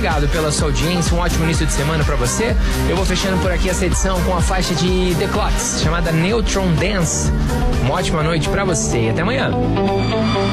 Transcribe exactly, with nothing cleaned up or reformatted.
obrigado pela sua audiência, um ótimo início de semana pra você. Eu vou fechando por aqui essa edição com a faixa de The Clocks, chamada Neutron Dance. Uma ótima noite pra você e até amanhã.